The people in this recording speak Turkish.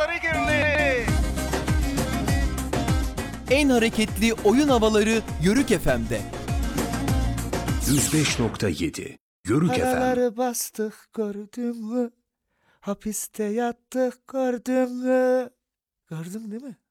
Sarıgül'ü. En hareketli oyun havaları Yörük FM'de. 105.7 Yörük FM. Paraları bastık gördün mü? Hapiste yattık gördün mü? Gördün değil mi?